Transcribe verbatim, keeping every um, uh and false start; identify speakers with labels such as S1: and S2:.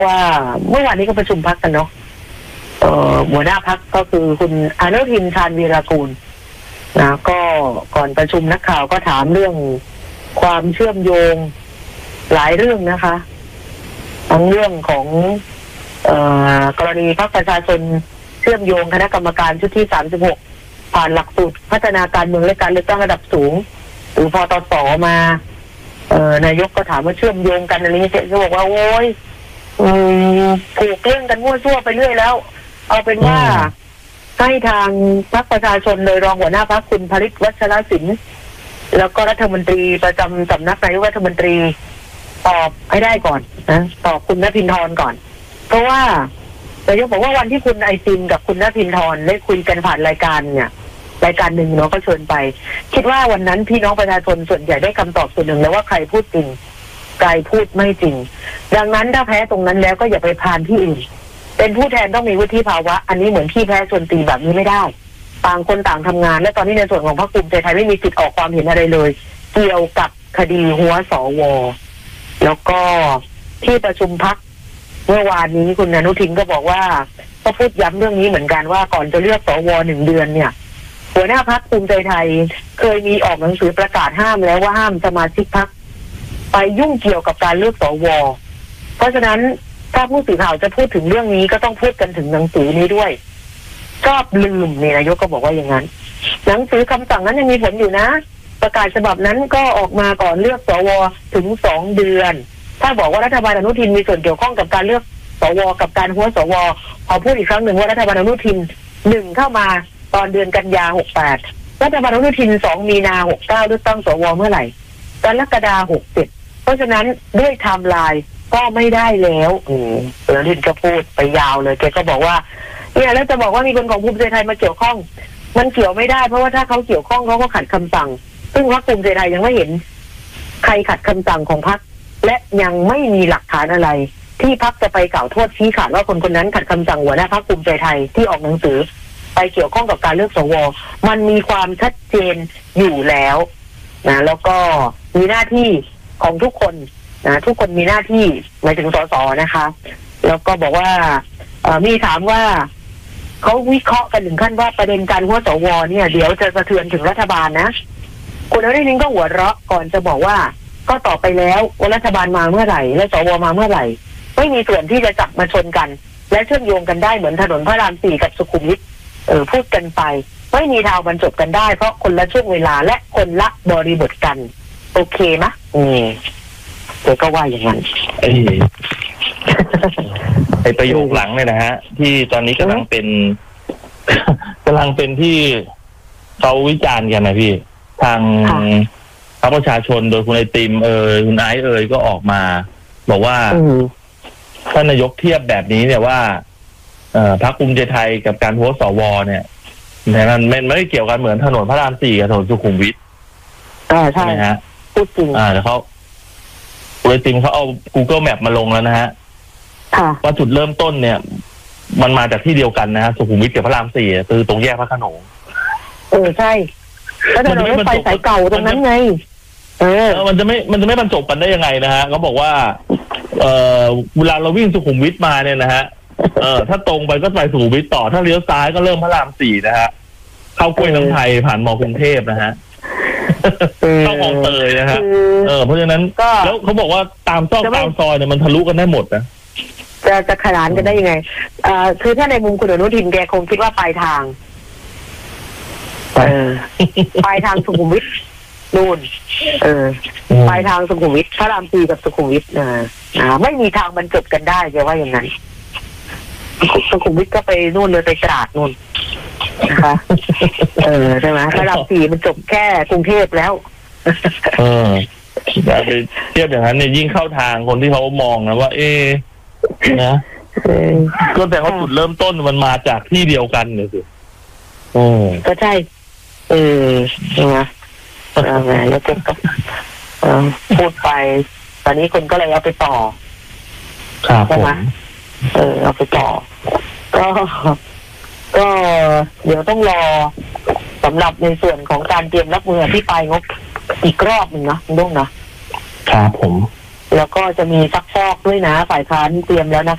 S1: ว่าเมื่อวานนี้ก็ประชุมพรรคกันเนาะเอ่อหัวหน้าพรรคก็คือคุณอนุทินชาญวีรกูลนะก็ก่อนประชุมนักข่าวก็ถามเรื่องความเชื่อมโยงหลายเรื่องนะคะทั้งเรื่องของเอ่อกรณีพรรคประชาชนเชื่อมโยงคณะกรรมการชุดที่สามสิบหกผ่านหลักสูตรพัฒนาการเมืองและการเลือกตั้งระดับสูงหรือพตสมาเอ่อนายกก็ถามว่าเชื่อมโยงกันอะไรนี้เสร็จก็บอกว่าโอ้ยผูกเรื่องกันมั่วซั่วไปเรื่อยแล้วเอาเป็นว่าให้ทางพรรคประชาชนโดยรองหัวหน้าพรรคคุณพฤทธิ์วัชรศิลป์แล้วก็รัฐมนตรีประจำสำนักนายกรัฐมนตรีตอบให้ได้ก่อนนะตอบคุณณภินทร์ก่อนเพราะว่านายกบอกว่าวันที่คุณไอซินกับคุณณภินทร์ได้คุยกันผ่านรายการเนี่ยรายการหนึ่งเนาะก็เชิญไปคิดว่าวันนั้นพี่น้องประชาชนส่วนใหญ่ได้คำตอบส่วนหนึ่งแล้วว่าใครพูดจริงใครพูดไม่จริงดังนั้นถ้าแพ้ตรงนั้นแล้วก็อย่าไปพานที่อื่นเป็นผู้แทนต้องมีวุฒิภาวะอันนี้เหมือนที่แพ้ชนตีแบบนี้ไม่ได้ต่างคนต่างทำงานและตอนนี้ในส่วนของพรรคภูมิใจไทยไม่มีสิทธิ์ออกความเห็นอะไรเลยเกี่ยวกับคดีหัวสวแล้วก็ที่ประชุมพรรคเมื่อวานนี้คุณอนุทินก็บอกว่าก็พูดย้ำเรื่องนี้เหมือนกันว่าก่อนจะเลือกสวหนึ่งเดือนเนี่ยหัวหน้าพรรคภูมิใจไทยเคยมีออกหนังสือประกาศห้ามแล้วว่าห้ามสมาชิกพรรคไปยุ่งเกี่ยวกับการเลือกสวเพราะฉะนั้นถ้าผู้สื่อข่าวจะพูดถึงเรื่องนี้ก็ต้องพูดกันถึงหนังสือนี้ด้วยชอบลืมนี่นายกก็บอกว่าอย่างนั้นหนังสือคำสั่งนั้นยังมีผลอยู่นะประกาศฉบับนั้นก็ออกมาก่อนเลือกสวถึงสองเดือนถ้าบอกว่ารัฐบาลอนุทินมีส่วนเกี่ยวข้องกับการเลือกสวกับการหัวสวขอพูดอีกครั้งหนึ่งว่ารัฐบาลอนุทินหนึ่งเข้ามาตอนเดือนกันยาหกแปดรัฐบาลอนุทินสองมีนาหกเก้าเลือกตั้งสวเมื่อไหร่กรกฎาคมหกเจ็ดเพราะฉะนั้นด้วยไทม์ไลน์ก็ไม่ได้แล้วอืมอนุทินก็พูดไปยาวเลยแกก็บอกว่าเนี่ยแล้วจะบอกว่ามีคนของภูมิใจไทยมาเกี่ยวข้องมันเกี่ยวไม่ได้เพราะว่าถ้าเขาเกี่ยวข้องเขาก็ขัดคำสั่งซึ่งพรรคภูมิใจไทยยังไม่เห็นใครขัดคำสั่งของพรรคและยังไม่มีหลักฐานอะไรที่พรรคจะไปกล่าวโทษชี้ขาดว่าคนคนนั้นขัดคำสั่งหัวหน้าพรรคภูมิใจไทยที่ออกหนังสือไปเกี่ยวข้องกับการเลือกสวมันมีความชัดเจนอยู่แล้วนะแล้วก็มีหน้าที่ของทุกคนนะทุกคนมีหน้าที่หมายถึงสสนะคะแล้วก็บอกว่ามีถามว่าเขาวิเคราะห์กันถึงขั้นว่าประเด็นการหัวสวเนี่ยเดี๋ยวจะสะเทือนถึงรัฐบาลนะคุณอนุทินก็หัวเราะก่อนจะบอกว่าก็ตอบไปแล้วว่ารัฐบาลมาเมื่อไหร่และสวมาเมื่อไหร่ไม่มีส่วนที่จะจับมาชนกันและเชื่อมโยงกันได้เหมือนถนนพระรามสี่กับสุขุมวิทเออพูดกันไปไม่มีทางบรรจบกันได้เพราะคนละช่วงเวลาและคนละบริบทกันโอเคมะอืมเดี๋ยวก็ว่าอย่างนั้น
S2: ไอ้ไอ้ประโยคหลังเนี่ยนะฮะที่ตอนนี้กำลังเป็นกำลังเป็นที่เขาวิจารณ์กันนะพี่ทางพรรคประชาชนโดยคุณไอติมเอ่ยคุณไอซ์เอ่ยก็ออกมาบอกว่าท่านนายกเทียบแบบนี้เนี่ยว่าเอ่อพรรคภูมิใจไทยกับการโหวตสวเนี่ยมันไม่ไม่ได้เกี่ยวกันเหมือนถนนพระรามสี่กับถนนสุขุมวิท
S1: อ่าใช่
S2: ฮะ
S1: พูดจริง
S2: อ่าแล้วเขาคุณไอติมเขาเอา Google Map มาลงแล้วนะฮะว่าจุดเริ่มต้นเนี่ยมันมาจากที่เดียวกันนะฮะสุขุมวิทกับพระรามสี่คือตรงแยกพระโขนง
S1: เออใช่แล้วถนนรถไฟสายเก่าตรงนั้นไงเออ
S2: มันจะไม่มันจะไม่บรรจบกันได้ยังไงนะฮะเขาบอกว่าเออเวลาเราวิ่งสุขุมวิทมาเนี่ยนะฮะเออถ้าตรงไปก็ไปสุขุมวิทต่อถ้าเลี้ยวซ้ายก็เริ่มพระรามสี่นะฮะเข้ากล้วยน้ำไทยผ่านมอกรุงเทพนะฮะเข้าคลองเตยนะฮะเออเพราะฉะนั้นแล้วเขาบอกว่าตามซอกตามซอยเนี่ยมันทะลุกันได้หมดนะ
S1: จะจะขนานกันได้ยังไงเอ่อคือถ้าในมุมคุณอนุทินแกคงคิดว่าปลายทางเออปลายทางสุขุมวิทนู่นเออปลายทางสุขุมวิทพระรามสี่กับสุขุมวิทนะอ่าไม่มีทางบรรจบกันได้แกว่าอย่างนั้นสุขุมวิทก็ไปนู่นเลยไปตราดนู่นนะคะเออใช่ไหมพระรามสี่มันจบแค่กรุงเทพแล้ว
S2: เออไปเทียบอย่างนั้นเนี่ยยิ่งเข้าทางคนที่เขามองนะว่าเอ๊ะนะก็แต่ว่าจุดเริ่มต้นมันมาจากที่เดียวกันเนี่ยสิ
S1: โอ้ก็ใช่เออใช่ไหมแล้วก็พูดไปตอนนี้คนก็เลยเอาไปต่อ
S2: ใช่ไหม
S1: เออเอาไปต่อก็ก็เดี๋ยวต้องรอสำหรับในส่วนของการเตรียมรับมือที่ปลายงบอีกรอบหนึ่งนะลุงนะครับ
S2: ผม
S1: แล้วก็จะมีซักฟอกด้วยนะฝ่ายค้านเตรียมแล้วนะคะ